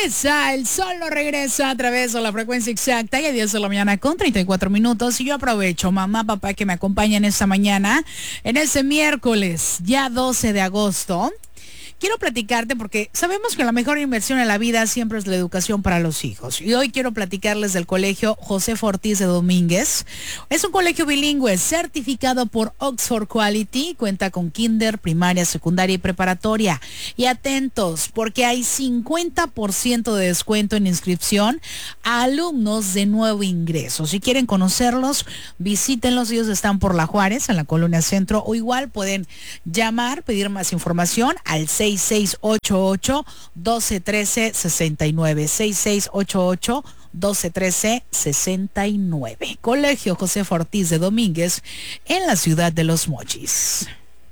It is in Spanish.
regresa, el sol no regresa a través de la frecuencia exacta y a 10 de la mañana con 34 minutos. Y yo aprovecho, mamá, papá, que me acompañan esta mañana, en ese miércoles, ya 12 de agosto. Quiero platicarte porque sabemos que la mejor inversión en la vida siempre es la educación para los hijos. Y hoy quiero platicarles del colegio Josefa Ortiz de Domínguez. Es un colegio bilingüe certificado por Oxford Quality. Cuenta con kinder, primaria, secundaria y preparatoria. Y atentos, porque hay 50% de descuento en inscripción a alumnos de nuevo ingreso. Si quieren conocerlos, visítenlos. Ellos están por La Juárez, en la Colonia Centro. O igual pueden llamar, pedir más información al 6688-1213-69. 6688-1213-69. Colegio Josefa Ortiz de Domínguez en la ciudad de Los Mochis.